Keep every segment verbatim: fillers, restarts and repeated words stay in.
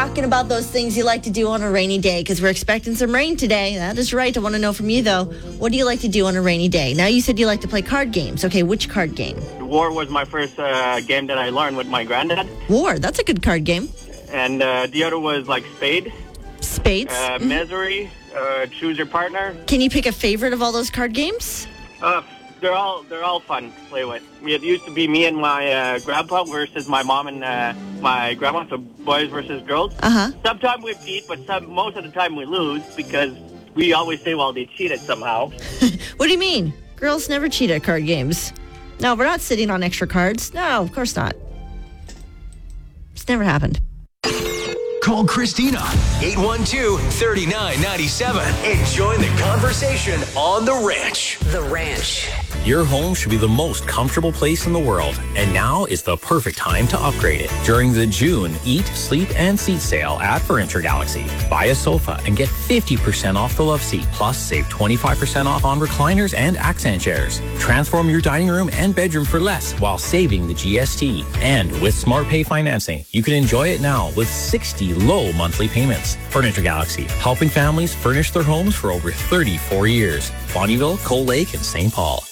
talking about those things you like to do on a rainy day because we're expecting some rain today. That is right. I want to know from you, though, what do you like to do on a rainy day? Now, you said you like to play card games. Okay, which card game? War was my first uh, game that I learned with my granddad. War, that's a good card game. And uh, the other was like Spade. Spades? Uh, mm-hmm. Misery, uh, Choose Your Partner. Can you pick a favorite of all those card games? Uh, they're all they're all fun to play with. It used to be me and my uh, grandpa versus my mom and uh, my grandma, so boys versus girls. Uh-huh. Sometimes we beat, but some, most of the time we lose because we always say, well, they cheated somehow. What do you mean? Girls never cheat at card games. No, we're not sitting on extra cards. No, of course not. It's never happened. Call Christina, eight one two, three nine nine seven, and join the conversation on The Ranch. The Ranch. Your home should be the most comfortable place in the world, and now is the perfect time to upgrade it. During the June Eat, Sleep, and Seat sale at Furniture Galaxy, buy a sofa and get fifty percent off the love seat, plus save twenty-five percent off on recliners and accent chairs. Transform your dining room and bedroom for less while saving the G S T. And with Smart Pay financing, you can enjoy it now with sixty low monthly payments. Furniture Galaxy, helping families furnish their homes for over thirty-four years. Bonnyville, Cold Lake, and Saint Paul.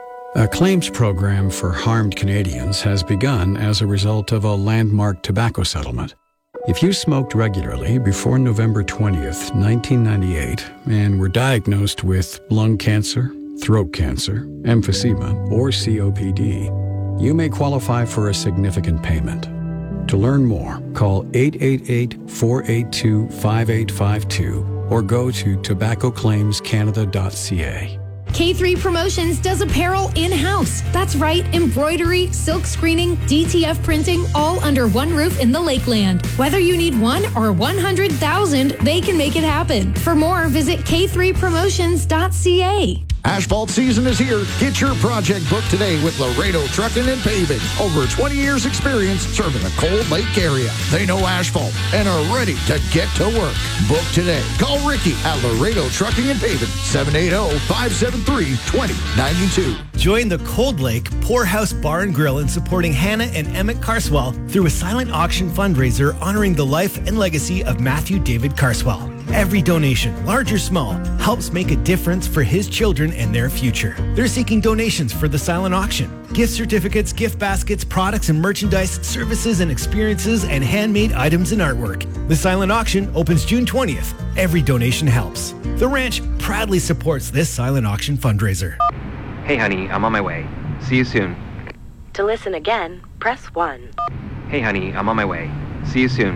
A claims program for harmed Canadians has begun as a result of a landmark tobacco settlement. If you smoked regularly before November twentieth, nineteen ninety-eight, and were diagnosed with lung cancer, throat cancer, emphysema, or C O P D, you may qualify for a significant payment. To learn more, call eight eight eight, four eight two, five eight five two or go to tobacco claims canada dot c a. K three Promotions does apparel in-house. That's right, embroidery, silk screening, D T F printing, all under one roof in the Lakeland. Whether you need one or one hundred thousand, they can make it happen. For more, visit k three promotions dot c a. Asphalt season is here. Get your project booked today with Laredo Trucking and Paving. Over twenty years experience serving the Cold Lake area. They know asphalt and are ready to get to work. Book today. Call Ricky at Laredo Trucking and Paving, seven eight zero, five seven three, two zero nine two. Join the Cold Lake Poorhouse Bar and Grill in supporting Hannah and Emmett Carswell through a silent auction fundraiser honoring the life and legacy of Matthew David Carswell. Every donation, large or small, helps make a difference for his children and their future. They're seeking donations for the silent auction. Gift certificates, gift baskets, products and merchandise, services and experiences, and handmade items and artwork. The silent auction opens June twentieth. Every donation helps. The Ranch proudly supports this silent auction fundraiser. Hey honey, I'm on my way. See you soon. To listen again, press one. Hey honey, I'm on my way. See you soon.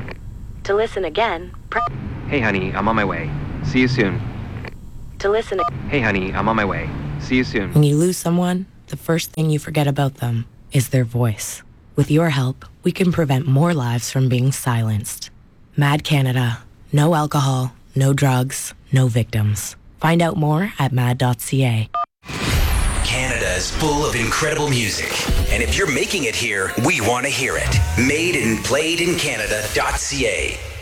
To listen again, press... Hey honey, I'm on my way. See you soon. To listen... Hey honey, I'm on my way. See you soon. When you lose someone, the first thing you forget about them is their voice. With your help, we can prevent more lives from being silenced. Mad Canada. No alcohol, no drugs, no victims. Find out more at mad dot c a. Canada is full of incredible music. And if you're making it here, we want to hear it. Made and played in Canada dot c a.